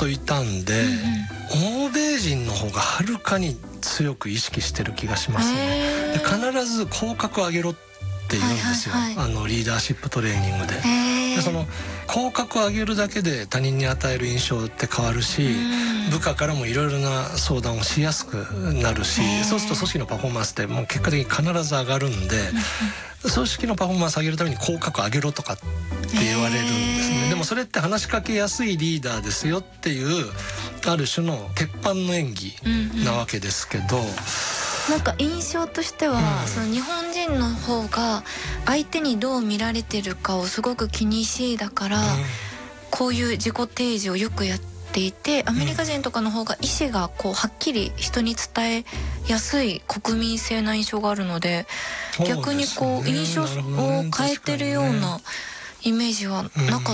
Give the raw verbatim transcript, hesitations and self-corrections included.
といたんで、うんうん、欧米人の方がはるかに強く意識してる気がしますね。で必ず口角上げろって言うんですよ、はいはいはい、あのリーダーシップトレーニングで。でその口角上げるだけで他人に与える印象って変わるし、部下からもいろいろな相談をしやすくなるし、そうすると組織のパフォーマンスってもう結果的に必ず上がるんで、組織のパフォーマンス上げるために口角上げろとかって言われるんですね。でもそれって話しかけやすいリーダーですよっていうある種の鉄板の演技なわけですけど、うんうん、 なんか印象としては、うん、その日本人の方が相手にどう見られてるかをすごく気にしいだから、うん、こういう自己提示をよくやっていて、アメリカ人とかの方が意思がこうはっきり人に伝えやすい国民性な印象があるので、逆にこう印象を変えてるようなイメージはなか